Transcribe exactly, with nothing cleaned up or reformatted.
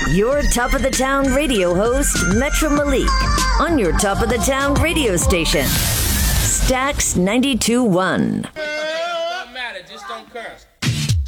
Your top of the town radio host, Metro Malik, on your top of the town radio station, Stax ninety-two point one.